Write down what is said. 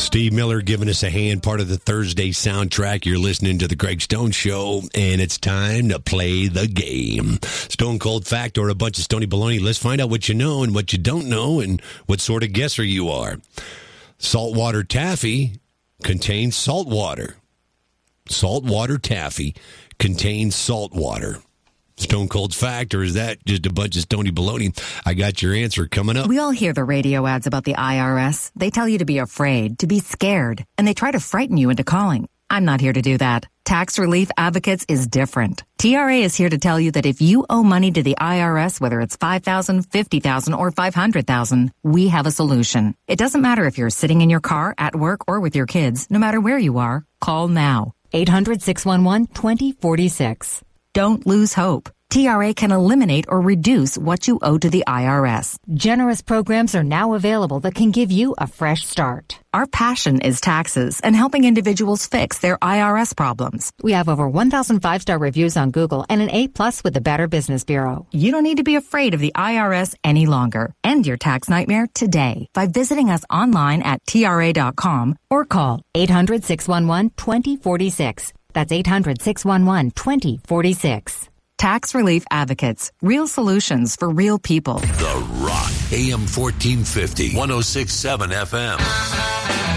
Steve Miller giving us a hand, part of the Thursday soundtrack. You're listening to The Greg Stone Show, and it's time to play the game. Stone Cold Fact or a bunch of stony baloney. Let's find out what you know and what you don't know and what sort of guesser you are. Saltwater taffy contains salt water. Saltwater taffy contains salt water. Stone Cold Fact, or is that just a bunch of stony baloney? I got your answer coming up. We all hear the radio ads about the IRS. They tell you to be afraid, to be scared, and they try to frighten you into calling. I'm not here to do that. Tax Relief Advocates is different. TRA is here to tell you that if you owe money to the IRS, whether it's $5,000, $50,000, or $500,000, we have a solution. It doesn't matter if you're sitting in your car, at work, or with your kids. No matter where you are, call now. 800-611-2046. Don't lose hope. TRA can eliminate or reduce what you owe to the IRS. Generous programs are now available that can give you a fresh start. Our passion is taxes and helping individuals fix their IRS problems. We have over 1,000 5-star reviews on Google and an A+ with the Better Business Bureau. You don't need to be afraid of the IRS any longer. End your tax nightmare today by visiting us online at TRA.com or call 800-611-2046. That's 800-611-2046. Tax Relief Advocates. Real solutions for real people. The Rock. AM 1450. 106.7 FM.